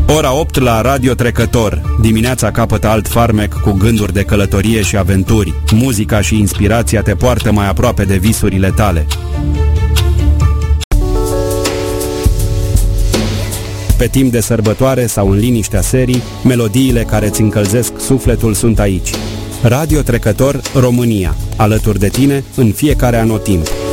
Ora 8 la Radio Trecător. Dimineața capătă alt farmec cu gânduri de călătorie și aventuri. Muzica și inspirația te poartă mai aproape de visurile tale. Pe timp de sărbătoare sau în liniștea serii, melodiile care îți încălzesc sufletul sunt aici. Radio Trecător România, alături de tine în fiecare anotimp.